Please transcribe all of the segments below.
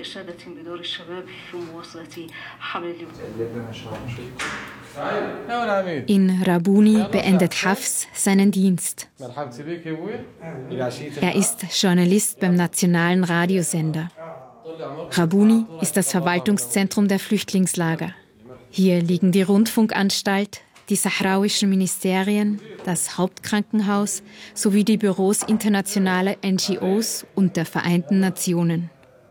In Rabuni beendet Hafs seinen Dienst. Er ist Journalist beim nationalen Radiosender. Rabuni ist das Verwaltungszentrum der Flüchtlingslager. Hier liegen die Rundfunkanstalt, die sahrauischen Ministerien, das Hauptkrankenhaus sowie die Büros internationaler NGOs und der Vereinten Nationen.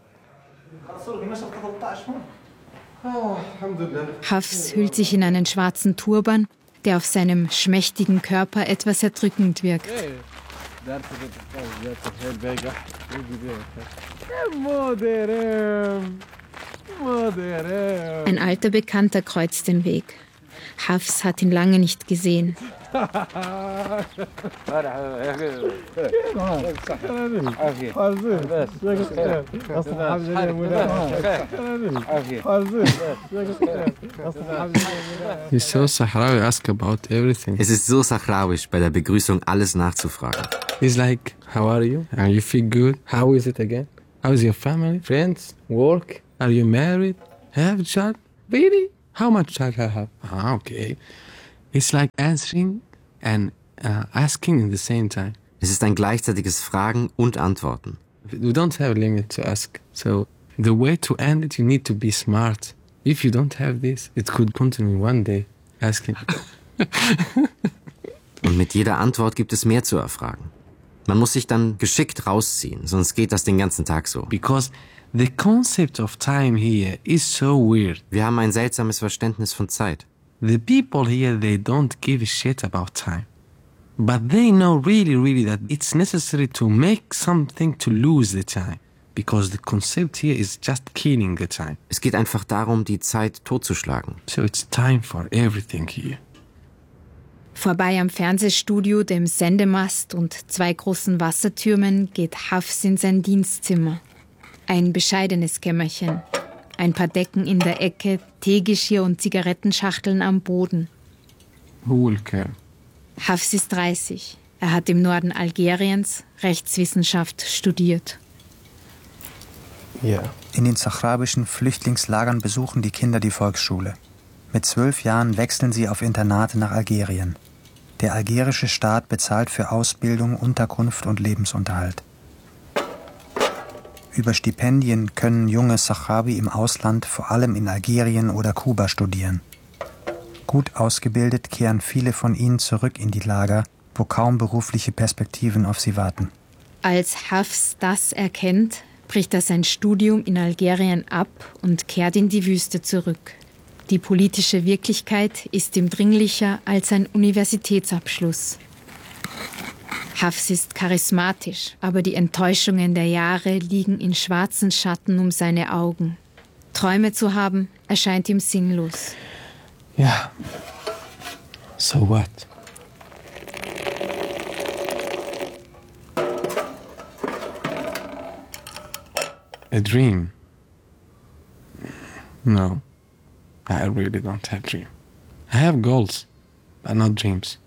Hafs hüllt sich in einen schwarzen Turban, der auf seinem schmächtigen Körper etwas erdrückend wirkt. Ein alter Bekannter kreuzt den Weg. Hafs hat ihn lange nicht gesehen. Es ist so sahrauisch, bei der Begrüßung alles nachzufragen. It's like, how are you? Are you feel good? How is it again? How is your family? Friends? Work? Are you married? Have a child? Really? How much child I have? Ah, okay. It's like answering and asking in the same time. Es ist ein gleichzeitiges Fragen und Antworten. We don't have a limit to ask. So the way to end it, you need to be smart. If you don't have this, it could continue one day asking. Und mit jeder Antwort gibt es mehr zu erfragen. Man muss sich dann geschickt rausziehen, sonst geht das den ganzen Tag so. Because the concept of time here is so weird. Wir haben ein seltsames Verständnis von Zeit. The people here, they don't give a shit about time. But they know really, really that it's necessary to make something to lose the time. Because the concept here is just killing the time. Es geht einfach darum, die Zeit totzuschlagen. So it's time for everything here. Vorbei am Fernsehstudio, dem Sendemast und 2 großen Wassertürmen geht Hafs in sein Dienstzimmer. Ein bescheidenes Kämmerchen. Ein paar Decken in der Ecke, Teegeschirr und Zigarettenschachteln am Boden. Who will care? Hafs ist 30. Er hat im Norden Algeriens Rechtswissenschaft studiert. Yeah. In den sahrauischen Flüchtlingslagern besuchen die Kinder die Volksschule. Mit 12 Jahren wechseln sie auf Internate nach Algerien. Der algerische Staat bezahlt für Ausbildung, Unterkunft und Lebensunterhalt. Über Stipendien können junge Sahrawi im Ausland, vor allem in Algerien oder Kuba, studieren. Gut ausgebildet kehren viele von ihnen zurück in die Lager, wo kaum berufliche Perspektiven auf sie warten. Als Hafs das erkennt, bricht er sein Studium in Algerien ab und kehrt in die Wüste zurück. Die politische Wirklichkeit ist ihm dringlicher als ein Universitätsabschluss. Hafs ist charismatisch, aber die Enttäuschungen der Jahre liegen in schwarzen Schatten um seine Augen. Träume zu haben, erscheint ihm sinnlos. Yeah. So what? A dream? No. I really don't have dreams. I have goals, but not dreams.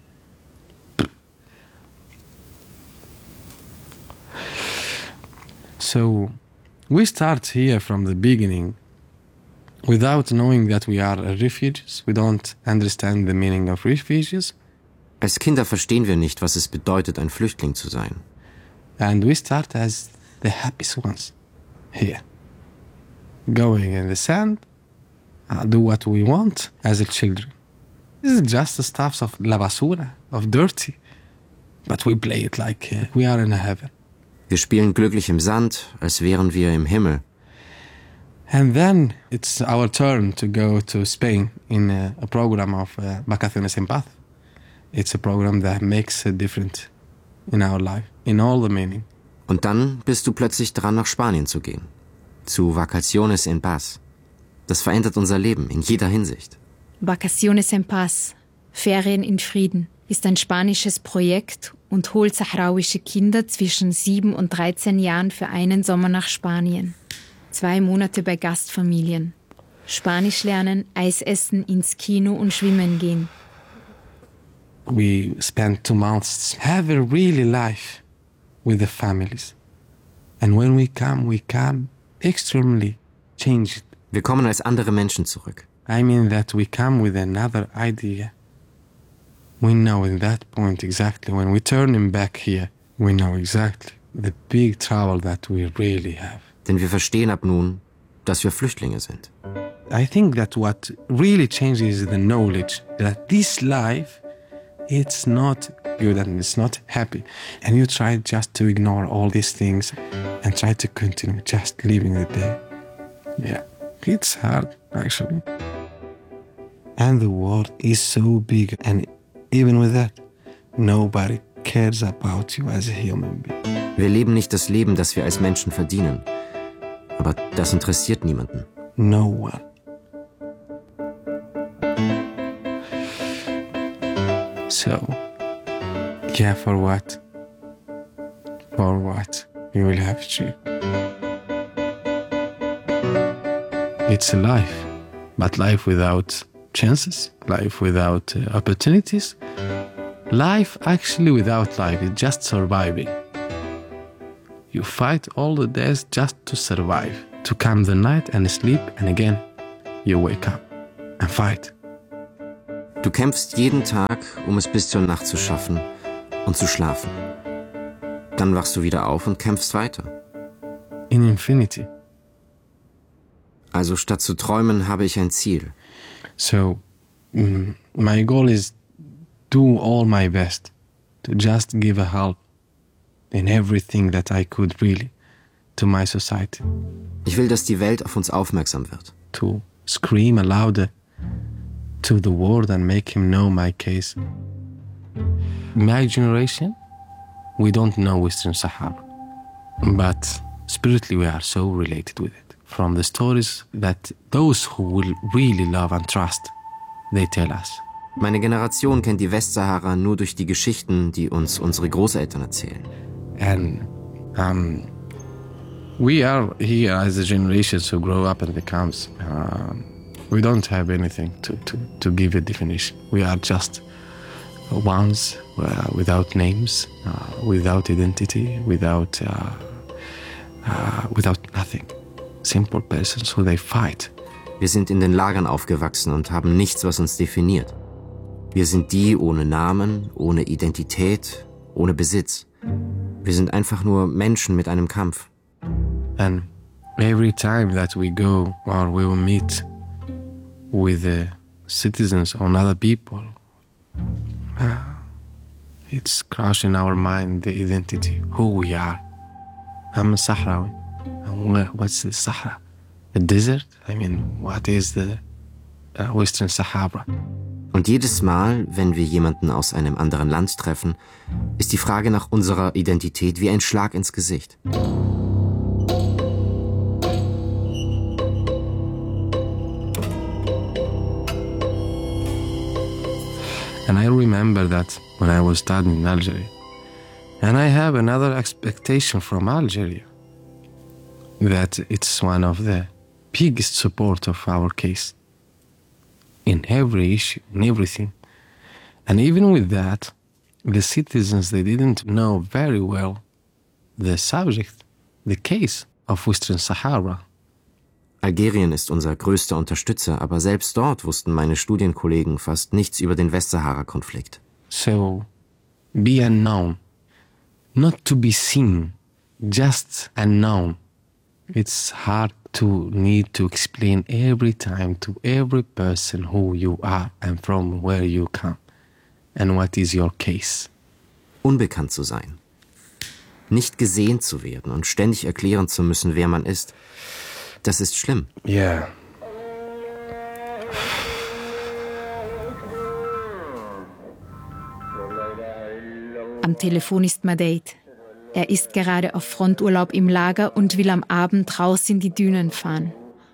So, we start here from the beginning. Without knowing that we are refugees, we don't understand the meaning of refugees. Als Kinder verstehen wir nicht, was es bedeutet, ein Flüchtling zu sein. And we start as the happiest ones here. Going in the sand, do what we want as a children. This is just the stuff of la basura, of dirty. But we play it like we are in a heaven. Wir spielen glücklich im Sand, als wären wir im Himmel. And then it's our turn to go to Spain in a program of Vacaciones en Paz. It's a program that makes a difference in our life, in all the meaning. Und dann bist du plötzlich dran, nach Spanien zu gehen. Zu Vacaciones en Paz. Das verändert unser Leben in jeder Hinsicht. Vacaciones en Paz, Ferien in Frieden, ist ein spanisches Projekt und holt sahrauische Kinder zwischen 7 und 13 Jahren für einen Sommer nach Spanien. 2 Monate bei Gastfamilien. Spanisch lernen, Eis essen, ins Kino und schwimmen gehen. We spend 2 months, have a really life with the families. And when we come extremely changed. Wir kommen als andere Menschen zurück. I mean that we come with another idea. We know in that point exactly, when we turn him back here, we know exactly the big trouble that we really have. Denn wir verstehen ab nun, dass wir Flüchtlinge sind. I think that what really changes is the knowledge that this life, it's not good and it's not happy. And you try just to ignore all these things and try to continue just living the day. Yeah, it's hard, actually. And the world is so big, and even with that, nobody cares about you as a human being. Wir leben nicht das Leben, das wir als Menschen verdienen. Aber das interessiert niemanden. No one. So, yeah, for what? For what? You will have to. It's a life, but life without chances, life without opportunities, life actually without life is just surviving. You fight all the days just to survive, to come the night and sleep, and again you wake up and fight. Du kämpfst jeden Tag, um es bis zur Nacht zu schaffen und zu schlafen. Dann wachst du wieder auf und kämpfst weiter. In infinity. Also statt zu träumen, habe ich ein Ziel. So, my goal is do all my best to just give a help in everything that I could really to my society. Ich will, dass die Welt auf uns aufmerksam wird. To scream louder to the world and make him know my case. My generation, we don't know Western Sahara, but spiritually we are so related with it. From the stories that those who will really love and trust, they tell us. Meine Generation kennt die Westsahara nur durch die Geschichten, die uns unsere Großeltern erzählen. And we are here as a generation who grow up in the camps. We don't have anything to give a definition. We are just ones without names, without identity, without nothing. Simple persons who they fight. Wir sind in den Lagern aufgewachsen und haben nichts, was uns definiert. Wir sind die ohne Namen, ohne Identität, ohne Besitz. Wir sind einfach nur Menschen mit einem Kampf. And every time that we go or we will meet with the citizens or other people, it's crushing our mind, the identity, who we are. I'm a Sahrawi. What's the Sahara? A desert? I mean, what is the Western Sahara? Und jedes Mal, wenn wir jemanden aus einem anderen Land treffen, ist die Frage nach unserer Identität wie ein Schlag ins Gesicht. And I remember that when I was studying in Algeria. And I have another expectation from Algeria, that it's one of the biggest support of our case in every issue, in everything. And even with that, the citizens, they didn't know very well the subject, the case of Western Sahara. Algerien ist unser größter Unterstützer, aber selbst dort wussten meine Studienkollegen fast nichts über den Westsahara-Konflikt. So, be unknown, not to be seen, just unknown. It's hard to need to explain every time to every person who you are and from where you come and what is your case. Unbekannt zu sein, nicht gesehen zu werden und ständig erklären zu müssen, wer man ist, das ist schlimm. Yeah. Am Telefon ist Madeit. Er ist gerade auf Fronturlaub im Lager und will am Abend raus in die Dünen fahren.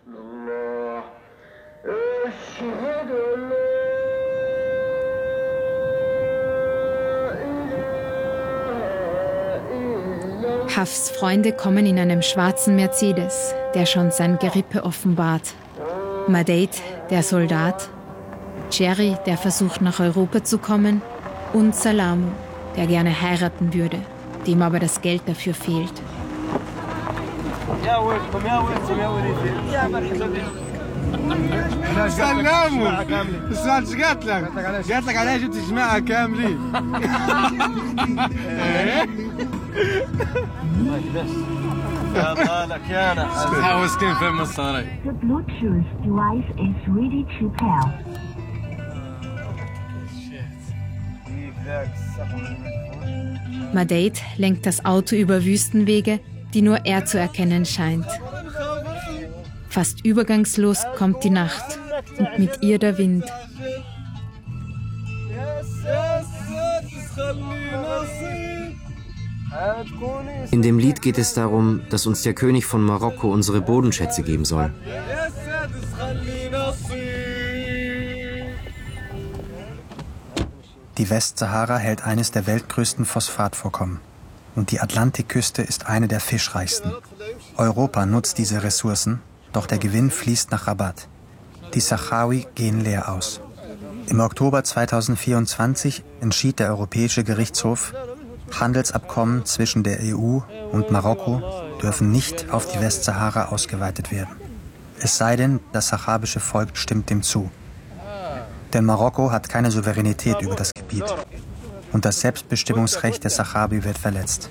Hafs Freunde kommen in einem schwarzen Mercedes, der schon sein Gerippe offenbart. Madeit, der Soldat, Jerry, der versucht nach Europa zu kommen, und Salamu, der gerne heiraten würde, dem aber das Geld dafür fehlt. سلاموا السؤال ايش قالت لك؟ قالت لك عليها جبت الجماعة كاملين. حاوس كيف فهم الصاري. The Bluetooth device is ready to pair. Madate lenkt das Auto über Wüstenwege, die nur er zu erkennen scheint. Fast übergangslos kommt die Nacht und mit ihr der Wind. In dem Lied geht es darum, dass uns der König von Marokko unsere Bodenschätze geben soll. Die Westsahara hält eines der weltgrößten Phosphatvorkommen. Und die Atlantikküste ist eine der fischreichsten. Europa nutzt diese Ressourcen, doch der Gewinn fließt nach Rabat. Die Sahrawi gehen leer aus. Im Oktober 2024 entschied der Europäische Gerichtshof, Handelsabkommen zwischen der EU und Marokko dürfen nicht auf die Westsahara ausgeweitet werden. Es sei denn, das saharabische Volk stimmt dem zu. Denn Marokko hat keine Souveränität über das Gebiet. Und das Selbstbestimmungsrecht der Sahrawi wird verletzt.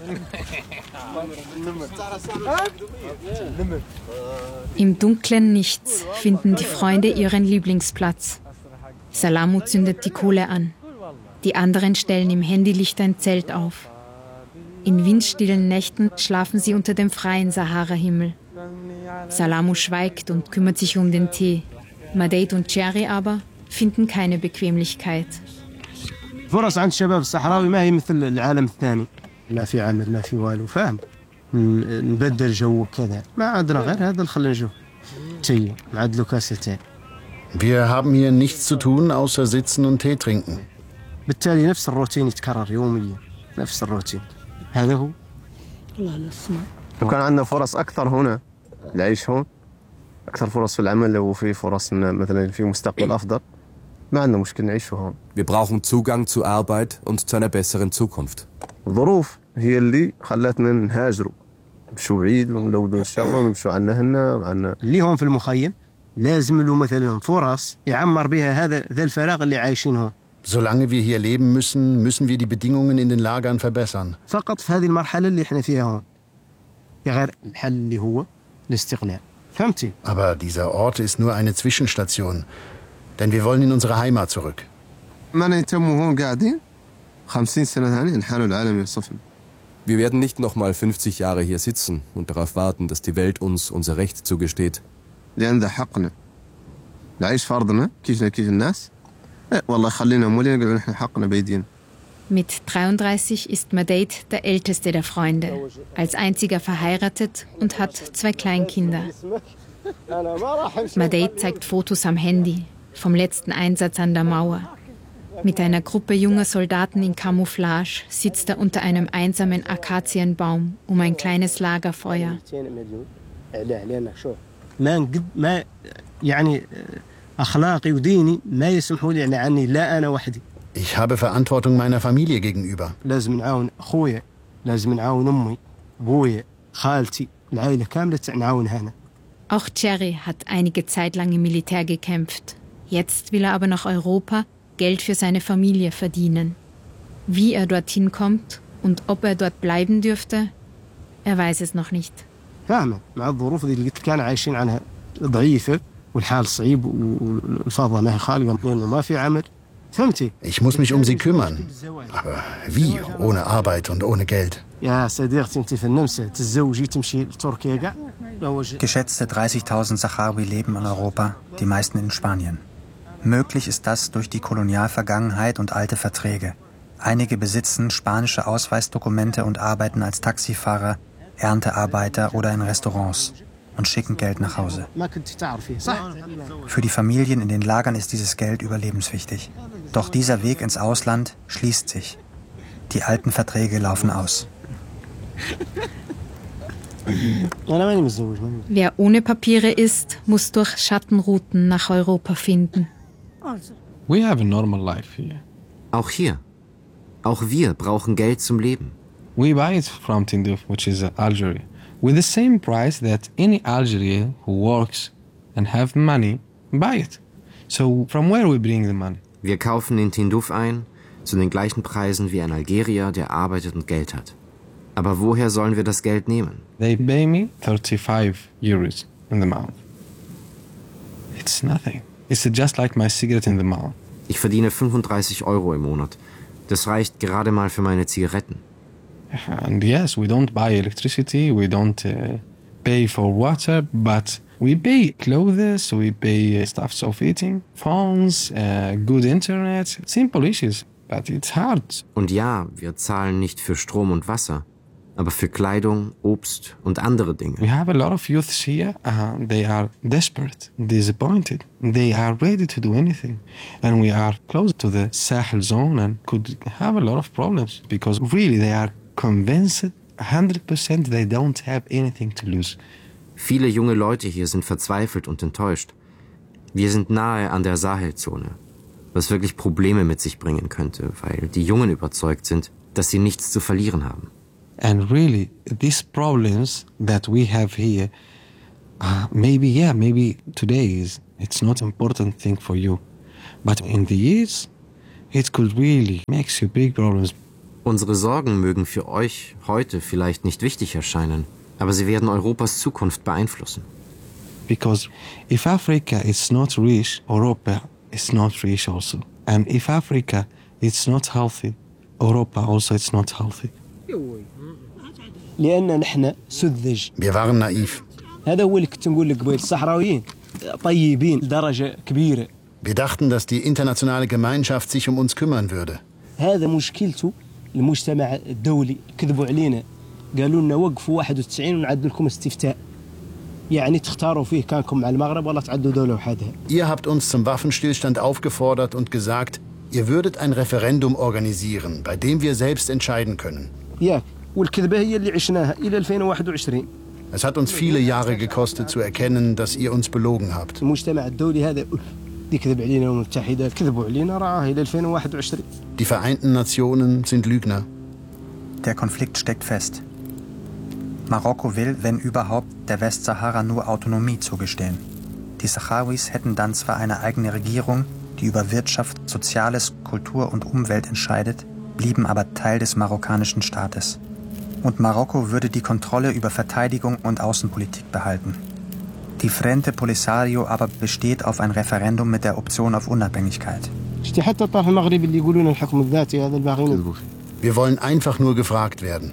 Im dunklen Nichts finden die Freunde ihren Lieblingsplatz. Salamou zündet die Kohle an. Die anderen stellen im Handylicht ein Zelt auf. In windstillen Nächten schlafen sie unter dem freien Sahara-Himmel. Salamou schweigt und kümmert sich um den Tee. Madate und Cherry aber finden keine Bequemlichkeit. فرص عند الشباب الصحراوي ما هي مثل العالم الثاني. لا في عمل ما في والو فاهم. نبدل جو كذا ما عندنا غير هذا نخلي نشوف. تي نعدلو كاستين. Wir haben hier nichts zu tun, außer sitzen und Tee trinken. بالتالي نفس الروتين يتكرر يوميا نفس الروتين. هذا هو. لو كان عندنا فرص أكثر هنا العيش هون أكثر فرص في العمل وفي فرص مثلا في مستقبل أفضل ما عندنا مشكلة نعيش هون. Wir brauchen Zugang zu Arbeit und zu einer besseren Zukunft. الظروف هي اللي خلتنا نهاجروا نمشوا بعيد ونلودوا الشغل ونمشوا عنا هنا عنا. اللي هون في المخيم لازم له مثلا فرص يعمر بها ذا الفراغ اللي عايشين هون. Solange wir hier leben müssen, müssen wir die Bedingungen in den Lagern verbessern. فقط في هذه المرحلة اللي احنا فيها هون. غير الحل اللي هو الاستقلال. فهمتي؟ Aber dieser Ort ist nur eine Zwischenstation, denn wir wollen in unsere Heimat zurück. ما نهتموا هون قاعدين 50 سنة ثانية نحن العالم يصفنا. Wir werden nicht noch mal 50 Jahre hier sitzen und darauf warten, dass die Welt uns unser Recht zugesteht. لأن ذا حقنا. نعيش فرضنا كيفنا كيف الناس. والله خلينا مولين نقول نحن حقنا بيدين. Mit 33 ist Madate der älteste der Freunde, als einziger verheiratet und hat 2 Kleinkinder. Madate zeigt Fotos am Handy vom letzten Einsatz an der Mauer. Mit einer Gruppe junger Soldaten in Camouflage sitzt er unter einem einsamen Akazienbaum um ein kleines Lagerfeuer. ما يعني أخلاقي وديني ما يسمحوا لي عني لا أنا وحدي. Ich habe Verantwortung meiner Familie gegenüber. لازم نعاون أخويا لازم نعاون أمي أبويا خالتي العائلة كاملة نعاون هنا. Auch Cherry hat einige Zeit lang im Militär gekämpft. Jetzt will er aber nach Europa Geld für seine Familie verdienen. Wie er dorthin kommt und ob er dort bleiben dürfte, er weiß es noch nicht. فاهمة مع الظروف اللي كانوا عايشين عنها ضعيفة والحال صعيب والفاضة ما هي خالقة لأنه ما في عمل. فهمتي؟ Ich muss mich um sie kümmern. Aber wie? Ohne Arbeit und ohne Geld. يا صديقتي أنت في النمسا تتزوجي تمشي لتركيا كاع. Geschätzte 30.000 Sahrawi leben in Europa, die meisten in Spanien. Möglich ist das durch die Kolonialvergangenheit und alte Verträge. Einige besitzen spanische Ausweisdokumente und arbeiten als Taxifahrer, Erntearbeiter oder in Restaurants und schicken Geld nach Hause. Für die Familien in den Lagern ist dieses Geld überlebenswichtig. Doch dieser Weg ins Ausland schließt sich. Die alten Verträge laufen aus. Wer ohne Papiere ist, muss durch Schattenrouten nach Europa finden. We have a normal life here. Auch hier. Auch wir brauchen Geld zum Leben. We buy it from Tindouf, which is Algeria. with the same price that any Algerian who works and have money buy it. So from where we bring the money? Wir kaufen den Tindouf ein, zu den gleichen Preisen wie ein Algerier, der arbeitet und Geld hat. Aber woher sollen wir das Geld nehmen? They pay me 35 euros in the month. It's nothing. It's just like my cigarette in the month. Ich verdiene 35 € im Monat. Das reicht gerade mal für meine Zigaretten. And yes, we don't buy electricity, we don't pay for water, but we pay clothes, we pay stuff of eating, phones, good internet, simple issues, but it's hard. Und ja, wir zahlen nicht für Strom und Wasser, aber für Kleidung, Obst und andere Dinge. We have a lot of youths here, they are desperate, disappointed, they are ready to do anything. And we are close to the Sahel zone and could have a lot of problems because really they are convinced 100% they don't have anything to lose. Viele junge Leute hier sind verzweifelt und enttäuscht. Wir sind nahe an der Sahelzone, was wirklich Probleme mit sich bringen könnte, weil die Jungen überzeugt sind, dass sie nichts zu verlieren haben. And really, these problems that we have here, maybe today it's not an important thing for you, but in the years, it could really make you big problems. Unsere Sorgen mögen für euch heute vielleicht nicht wichtig erscheinen, aber sie werden Europas Zukunft beeinflussen. Because if Africa is not rich, Europa is not rich also. And if Africa is not healthy, Europa also is not healthy. لأن نحن سذج. Wir waren naiv. هذا هو اللي كنت نقول لك قبل الصحراويين طيبين لدرجة كبيرة. Wir dachten, dass die internationale Gemeinschaft sich um uns kümmern würde. هذا مشكلته المجتمع الدولي كذبوا علينا قالوا لنا وقفوا 91 ونعدوا لكم استفتاء يعني تختاروا فيه كانكم مع المغرب ولا تعدوا دولة وحدها. Ihr habt uns zum Waffenstillstand aufgefordert und gesagt, ihr würdet ein Referendum organisieren, bei dem wir selbst entscheiden können. Ja, والكذبة هي اللي عشناها إلى 2021. Es hat uns viele Jahre gekostet zu erkennen, dass ihr uns belogen habt. المجتمع الدولي هذا يكذب علينا الأمم المتحدة كذبوا علينا راه إلى 2021. Die Vereinten Nationen sind Lügner. Der Konflikt steckt fest. Marokko will, wenn überhaupt, der Westsahara nur Autonomie zugestehen. Die Sahrawis hätten dann zwar eine eigene Regierung, die über Wirtschaft, Soziales, Kultur und Umwelt entscheidet, blieben aber Teil des marokkanischen Staates. Und Marokko würde die Kontrolle über Verteidigung und Außenpolitik behalten. Die Frente Polisario aber besteht auf ein Referendum mit der Option auf Unabhängigkeit. Wir wollen einfach nur gefragt werden.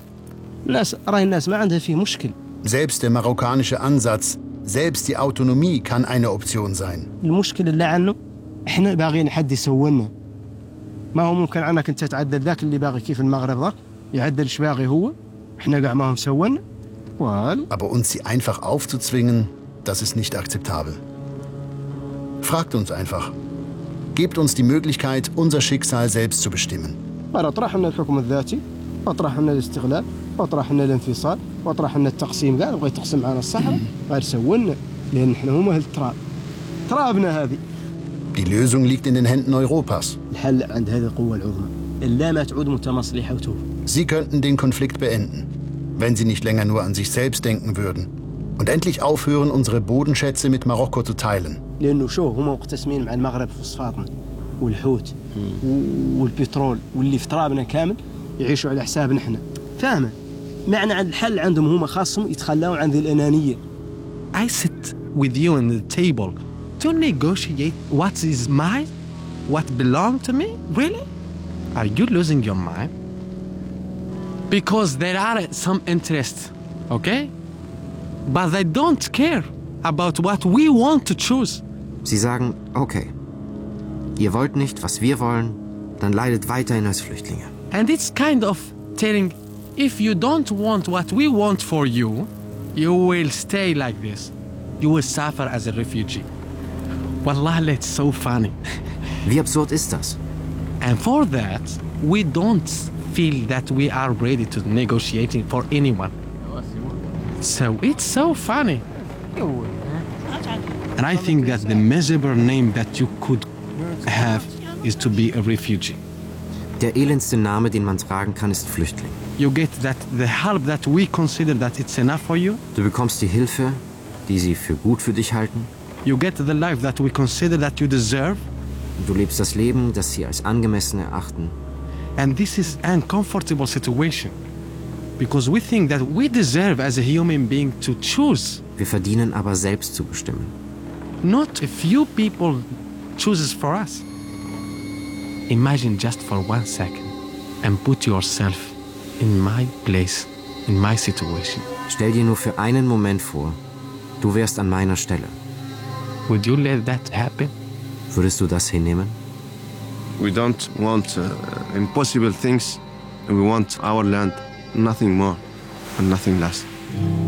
Selbst der marokkanische Ansatz, selbst die Autonomie kann eine Option sein. احنا باغيين حد يسولنا ما هو ممكن انك انت تعدل ذاك اللي باغي كيف المغرب ذاك يعدل ايش باغي هو احنا قاع ما هم سولنا والو. Aber uns sie einfach aufzuzwingen, das ist nicht akzeptabel. Fragt uns einfach. Gebt uns die Möglichkeit, unser Schicksal selbst zu bestimmen. اطرح لنا الحكم الذاتي اطرح لنا الاستقلال اطرح لنا الانفصال واطرح لنا التقسيم كاع بغى يتقسم معنا الصحراء غير سولنا لان احنا هما اهل التراب ترابنا هذه. Die Lösung liegt in den Händen Europas. الحل عند هذه القوة العظمى لا ما تعود متمصلحته. Sie könnten den Konflikt beenden, wenn sie nicht länger nur an sich selbst denken würden und endlich aufhören, unsere Bodenschätze mit Marokko zu teilen. لأنه شو هم مقتسمين مع المغرب فوسفاتنا والحوت والبترول واللي في ترابنا كامل يعيشوا على حسابنا احنا. فاهمة؟ معنى الحل عندهم هم خاصهم يتخلون عن ذي الأنانية. I sit with you on the table to negotiate what is mine, what belongs to me? Really? Are you losing your mind? Because there are some interests, okay? But they don't care about what we want to choose. Sie sagen, okay, ihr wollt nicht, was wir wollen, dann leidet weiterhin als Flüchtlinge. And it's kind of telling, if you don't want what we want for you, you will stay like this. You will suffer as a refugee. Wallah, it's so funny. Wie absurd ist das? And for that, we don't feel that we are ready to negotiating for anyone. So it's so funny. And I think that the miserable name that you could have is to be a refugee. Der elendste Name, den man tragen kann, ist Flüchtling. You get that the help that we consider that it's enough for you. Du bekommst die Hilfe, die sie für gut für dich halten. You get the life that we consider that you deserve. Du lebst das Leben, das sie als angemessen erachten. And this is an uncomfortable situation because we think that we deserve as a human being to choose. Wir verdienen aber selbst zu bestimmen. Not a few people chooses for us. Imagine just for 1 second and put yourself in my place, in my situation. Stell dir nur für einen Moment vor, du wärst an meiner Stelle. Would you let that happen? Würdest du das hinnehmen? We don't want impossible things. We want our land, nothing more and nothing less.